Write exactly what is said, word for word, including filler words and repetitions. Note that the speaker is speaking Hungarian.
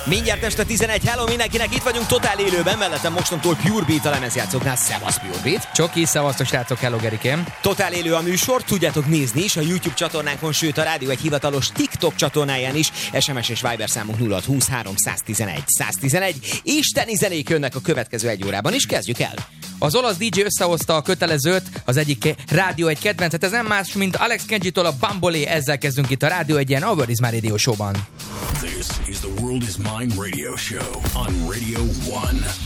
Mindjárt este tizenegy, hello mindenkinek, itt vagyunk totál élőben, mellettem mostantól Pure Beat a lemezjátszóknál. Szevasz Pure Beat! Csoki, szevasztok srácok, hello Gerikém! Totál élő a műsor, tudjátok nézni is a YouTube csatornánkon, sőt a rádió egy hivatalos TikTok csatornáján is. es em es és Viber számunk nulla hatszázhúszhárom száztizenegy száztizenegy. Isteni zenék jönnek a következő egy órában is, kezdjük el! Az olasz dé dzsé összehozta a kötelezőt, az egyik Rádió egy kedvencet, ez nem más, mint Alex Kenji-tól a Bambolé, ezzel kezdünk itt a Rádió egy ilyen A World Is Mine Radio Show-ban. This is the World Is Mine Radio Show on Radio one.